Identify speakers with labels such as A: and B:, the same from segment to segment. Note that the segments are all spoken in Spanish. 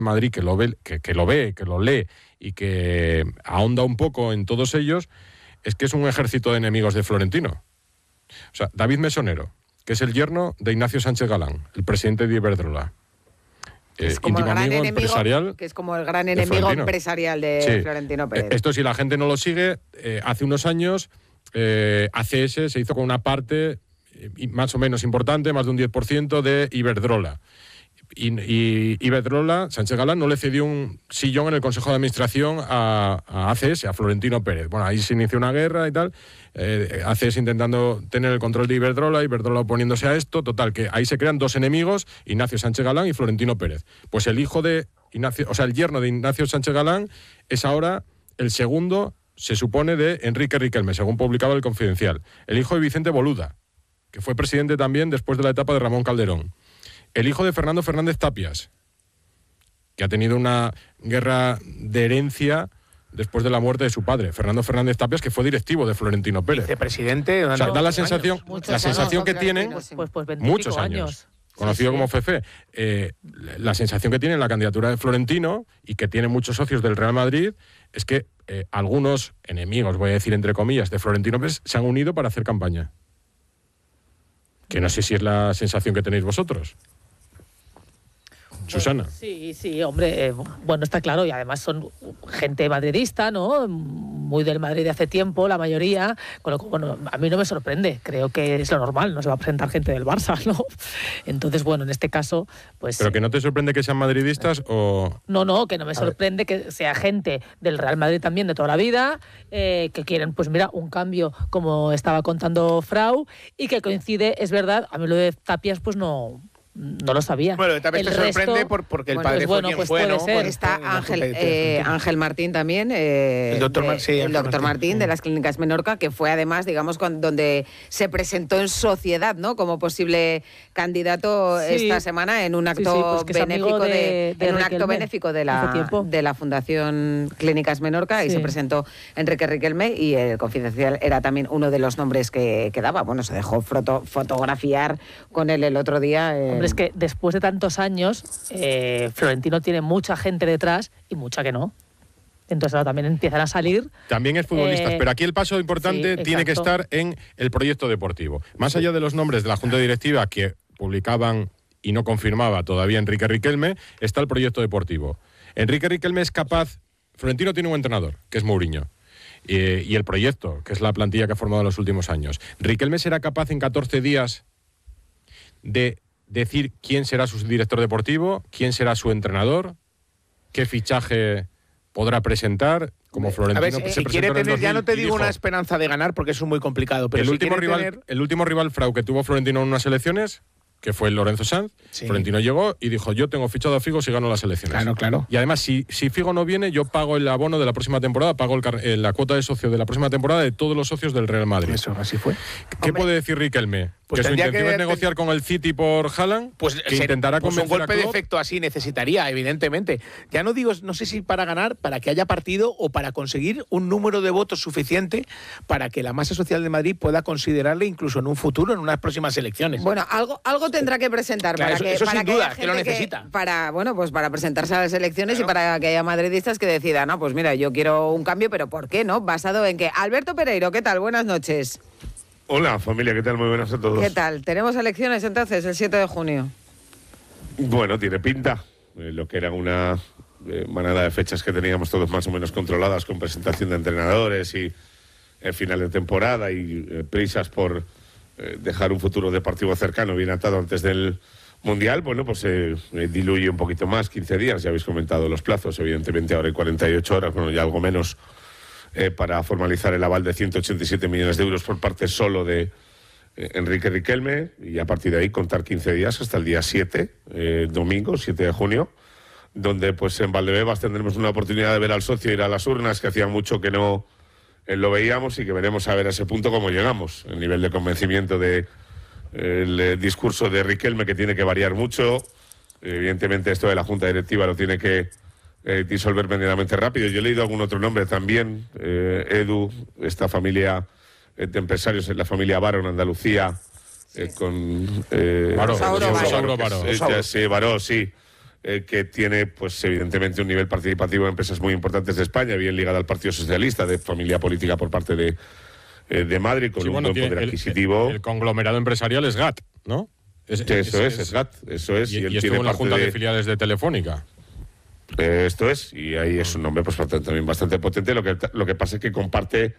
A: Madrid que lo ve, que lo lee y que ahonda un poco en todos ellos, es que es un ejército de enemigos de Florentino. O sea, David Mesonero, que es el yerno de Ignacio Sánchez Galán, el presidente de Iberdrola.
B: Es como el gran enemigo empresarial, que es como el gran enemigo empresarial de Florentino Pérez.
A: Esto, si la gente no lo sigue, hace unos años ACS se hizo con una parte más o menos importante, más de un 10% de Iberdrola. Y Iberdrola, Sánchez Galán, no le cedió un sillón en el Consejo de Administración a ACS, a Florentino Pérez. Bueno, ahí se inició una guerra y tal, ACS intentando tener el control de Iberdrola oponiéndose a esto, total, que ahí se crean dos enemigos, Ignacio Sánchez Galán y Florentino Pérez. Pues el hijo de Ignacio, o sea, el yerno de Ignacio Sánchez Galán es ahora el segundo, se supone, de Enrique Riquelme, según publicaba El Confidencial. El hijo de Vicente Boluda, que fue presidente también después de la etapa de Ramón Calderón. El hijo de Fernando Fernández Tapias, que ha tenido una guerra de herencia después de la muerte de su padre, Fernando Fernández Tapias, que fue directivo de Florentino Pérez.
C: Vicepresidente.
A: O sea, da la sensación que tienen muchos años. Conocido como Fefe, la sensación que tiene en la candidatura de Florentino y que tiene muchos socios del Real Madrid es que algunos enemigos, voy a decir entre comillas, de Florentino Pérez se han unido para hacer campaña. Que no sé si es la sensación que tenéis vosotros. Susana.
D: Sí, hombre, bueno, está claro, y además son gente madridista, ¿no? Muy del Madrid de hace tiempo, la mayoría, con lo que, bueno, a mí no me sorprende, creo que es lo normal, no se va a presentar gente del Barça, ¿no? Entonces, bueno, en este caso, pues...
A: ¿Pero que no te sorprende que sean madridistas o...?
D: No, que no me sorprende que sea gente del Real Madrid también de toda la vida, que quieren, pues mira, un cambio, como estaba contando Frau, y que coincide, es verdad, a mí lo de Tapias, pues no lo sabía.
C: Bueno, también te sorprende porque el padre fue quien fue, ¿no?
D: Ser.
B: Está Ángel Martín también, el doctor Martín de las Clínicas Menorca, que fue además, digamos, donde se presentó en sociedad, ¿no? Como posible candidato esta semana en un acto benéfico de la Fundación Clínicas Menorca, y se presentó Enrique Riquelme, y el Confidencial era también uno de los nombres que daba. Bueno, se dejó fotografiar con él el otro día.
D: Es que después de tantos años, Florentino tiene mucha gente detrás y mucha que no. Entonces ahora también empiezan a salir.
A: También es futbolista, pero aquí el paso importante tiene que estar en el proyecto deportivo. Más allá de los nombres de la Junta Directiva que publicaban y no confirmaba todavía Enrique Riquelme, está el proyecto deportivo. Enrique Riquelme es capaz... Florentino tiene un entrenador, que es Mourinho. Y el proyecto, que es la plantilla que ha formado en los últimos años. Riquelme será capaz en 14 días de decir quién será su director deportivo, quién será su entrenador, qué fichaje podrá presentar, como Florentino.
C: A ver, si quiere tener, ya no te digo una esperanza de ganar, porque eso es muy complicado, pero
A: el último rival Frau que tuvo Florentino en unas elecciones, que fue Lorenzo Sanz, Florentino llegó y dijo: yo tengo fichado a Figo si gano las elecciones.
C: Claro.
A: Y además, si Figo no viene, yo pago el abono de la próxima temporada, pago la cuota de socio de la próxima temporada de todos los socios del Real Madrid.
C: Eso, así fue.
A: ¿Qué puede decir Riquelme? Pues que su intención es negociar con el City por Haaland, que intentará convencer
C: un golpe de efecto así necesitaría, evidentemente. Ya no digo, no sé si para ganar, para que haya partido o para conseguir un número de votos suficiente para que la masa social de Madrid pueda considerarle incluso en un futuro, en unas próximas elecciones.
B: Bueno, algo tendrá que presentar
C: claro,
B: para
C: eso
B: para
C: sin duda, que lo necesita.
B: Para presentarse a las elecciones y para que haya madridistas que decidan, no, pues mira, yo quiero un cambio, pero ¿por qué no? Basado en que Alberto Pereiro, ¿qué tal? Buenas noches.
E: Hola, familia, ¿qué tal? Muy buenas a todos.
B: ¿Qué tal? ¿Tenemos elecciones entonces el 7 de junio?
E: Bueno, tiene pinta. Lo que era una manada de fechas que teníamos todos más o menos controladas, con presentación de entrenadores y final de temporada y prisas por dejar un futuro deportivo cercano bien atado antes del Mundial, bueno, pues se diluye un poquito más, 15 días, ya habéis comentado los plazos, evidentemente ahora hay 48 horas, bueno, ya algo menos, para formalizar el aval de 187 millones de euros por parte solo de Enrique Riquelme, y a partir de ahí contar 15 días hasta el día 7, domingo, 7 de junio, donde pues en Valdebebas tendremos una oportunidad de ver al socio ir a las urnas, que hacía mucho que no lo veíamos, y que veremos a ver a ese punto cómo llegamos. El nivel de convencimiento de el discurso de Riquelme, que tiene que variar mucho. Evidentemente esto de la Junta Directiva lo tiene que disolver medianamente rápido. Yo he leído algún otro nombre también, Edu, esta familia de empresarios, la familia Baró en Andalucía, con...
A: Baró.
E: Sí, Baró, sí. que tiene, pues evidentemente, un nivel participativo en empresas muy importantes de España, bien ligada al Partido Socialista, de familia política por parte de Madrid, con un buen poder adquisitivo.
A: El conglomerado empresarial es GAT, ¿no?
E: Es GAT, eso es.
A: Y estuvo en la Junta de Filiales de Telefónica.
E: Esto es, y ahí es un nombre pues también bastante potente. Lo que pasa es que comparte,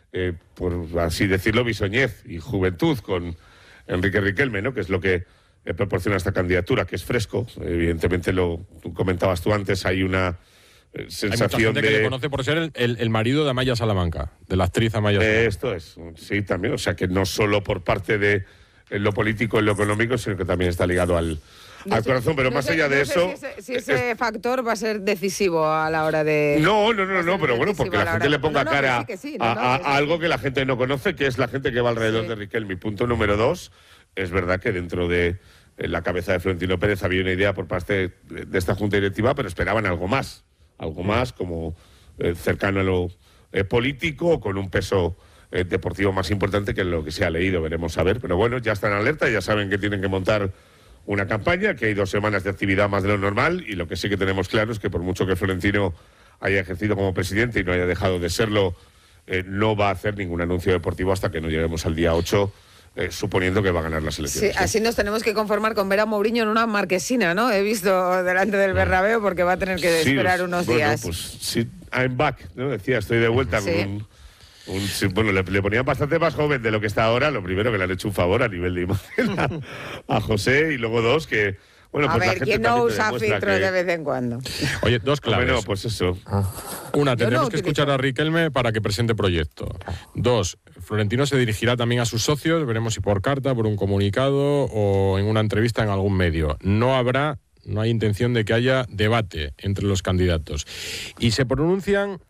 E: por así decirlo, bisoñez y juventud con Enrique Riquelme, ¿no? Que es lo que proporciona esta candidatura, que es fresco. Evidentemente, tú comentabas tú antes, hay una sensación
A: hay mucha gente que le conoce por ser el marido de Amaya Salamanca, de la actriz Amaya Salamanca.
E: Esto es, sí, también. O sea, que no solo por parte de lo político y lo económico, sino que también está ligado al corazón, pero más allá de eso...
B: Si ese factor va a ser decisivo a la hora de...
E: No, pero bueno, porque la gente le ponga cara a algo que la gente no conoce, que es la gente que va alrededor de Riquelme. Punto número 2, es verdad que dentro de la cabeza de Florentino Pérez había una idea por parte de esta junta directiva, pero esperaban algo más como cercano a lo político, con un peso deportivo más importante que lo que se ha leído, veremos a ver. Pero bueno, ya están en alerta, ya saben que tienen que montar una campaña, que hay 2 semanas de actividad más de lo normal, y lo que sí que tenemos claro es que por mucho que Florentino haya ejercido como presidente y no haya dejado de serlo, no va a hacer ningún anuncio deportivo hasta que no lleguemos al día 8, suponiendo que va a ganar las elecciones.
B: Sí, así nos tenemos que conformar con ver a Mourinho en una marquesina, ¿no? He visto delante del Bernabéu, porque va a tener que esperar unos días.
E: Pues sí, I'm back, ¿no? Decía, estoy de vuelta con bueno, le ponían bastante más joven de lo que está ahora. Lo primero, que le han hecho un favor a nivel de imagen a José, y luego 2, que... Bueno,
B: a
E: pues
B: ver, ¿quién no usa filtros de vez en cuando?
A: Oye, 2 claves.
E: Bueno, pues eso.
A: Una, tendremos que escuchar a Riquelme para que presente proyecto. 2, Florentino se dirigirá también a sus socios, veremos si por carta, por un comunicado o en una entrevista en algún medio. No hay intención de que haya debate entre los candidatos. Y se pronuncian...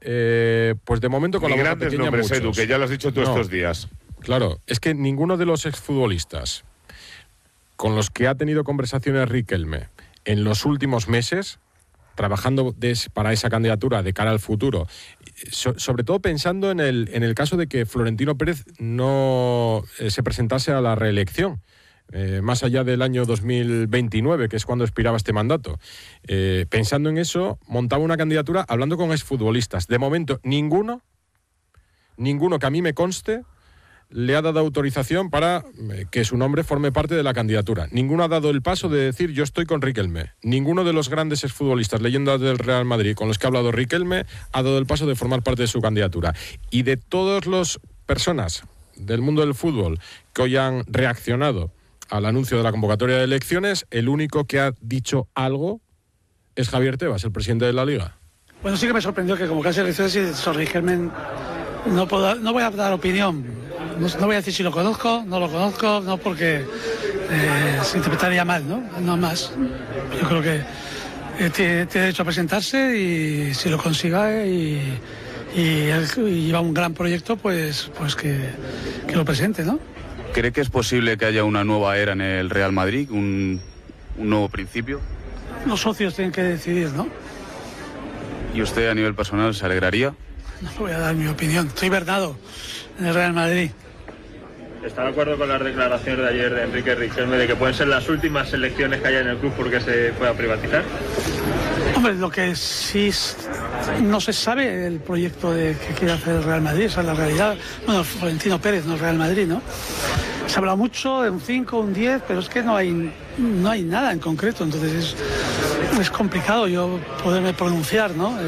A: pues de momento con la boca pequeña
E: nombres,
A: muchos.
E: Edu, que ya lo has dicho tú estos días.
A: Claro, es que ninguno de los exfutbolistas con los que ha tenido conversaciones Riquelme en los últimos meses, trabajando para esa candidatura de cara al futuro, sobre todo pensando en el caso de que Florentino Pérez no se presentase a la reelección, más allá del año 2029, que es cuando expiraba este mandato. Pensando en eso, montaba una candidatura hablando con exfutbolistas. De momento, ninguno que a mí me conste le ha dado autorización para que su nombre forme parte de la candidatura. Ninguno ha dado el paso de decir yo estoy con Riquelme. Ninguno de los grandes exfutbolistas, leyendas del Real Madrid, con los que ha hablado Riquelme, ha dado el paso de formar parte de su candidatura. Y de todas las personas del mundo del fútbol que hoy han reaccionado al anuncio de la convocatoria de elecciones, el único que ha dicho algo es Javier Tebas, el presidente de la Liga.
F: Bueno, sí que me sorprendió que convocase elecciones y sobre Riquelme no voy a dar opinión. No voy a decir si lo conozco, no porque se interpretaría mal, ¿no? No más. Yo creo que tiene derecho a presentarse, y si lo consiga y lleva un gran proyecto, pues que lo presente, ¿no?
G: ¿Cree que es posible que haya una nueva era en el Real Madrid, un nuevo principio?
F: Los socios tienen que decidir, ¿no?
G: ¿Y usted a nivel personal se alegraría?
F: No voy a dar mi opinión. Estoy verdado en el Real Madrid.
H: ¿Está de acuerdo con las declaraciones de ayer de Enrique Riquelme de que pueden ser las últimas elecciones que haya en el club porque se pueda privatizar?
F: Hombre, lo que sí no se sabe el proyecto que quiere hacer el Real Madrid, esa es la realidad. Bueno, Florentino Pérez, no el Real Madrid, ¿no? Se ha hablado mucho de un 5, un 10, pero es que no hay nada en concreto, entonces es complicado yo poderme pronunciar, ¿no?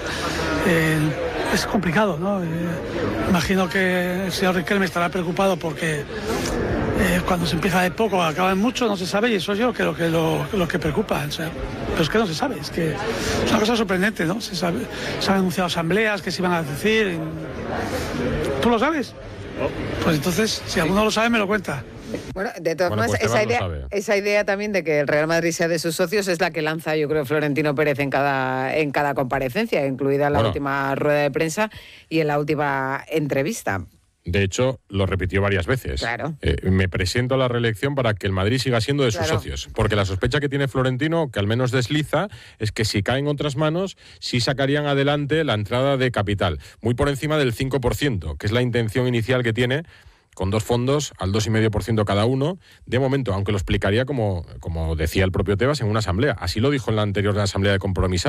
F: Es complicado, ¿no? Imagino que el señor Riquelme estará preocupado porque cuando se empieza de poco acaba en mucho, no se sabe, y eso yo creo que es lo que preocupa. O sea, pero es que no se sabe, es que es una cosa sorprendente, ¿no? Se han anunciado asambleas que se iban a decir. ¿Tú lo sabes? Pues entonces, si alguno lo sabe, me lo cuenta.
B: Bueno, de todas formas, pues esa idea también de que el Real Madrid sea de sus socios es la que lanza, yo creo, Florentino Pérez en cada comparecencia, incluida en la última rueda de prensa y en la última entrevista.
A: De hecho, lo repitió varias veces.
B: Claro.
A: Me presento a la reelección para que el Madrid siga siendo de sus socios. Porque la sospecha que tiene Florentino, que al menos desliza, es que si cae en otras manos, sí sacarían adelante la entrada de capital. Muy por encima del 5%, que es la intención inicial que tiene con 2 fondos al 2,5% cada uno, de momento, aunque lo explicaría como decía el propio Tebas en una asamblea. Así lo dijo en la anterior asamblea de compromisarios.